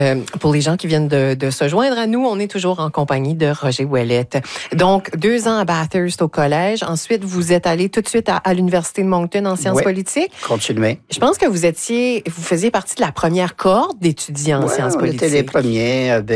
Pour les gens qui viennent de se joindre à nous, on est toujours en compagnie de Roger Ouellette. Donc, 2 ans à Bathurst au collège. Ensuite, vous êtes allé tout de suite à l'Université de Moncton en sciences politiques. Continuez. Je pense que vous faisiez partie de la première cohorte d'étudiants en sciences politiques. On était les premiers.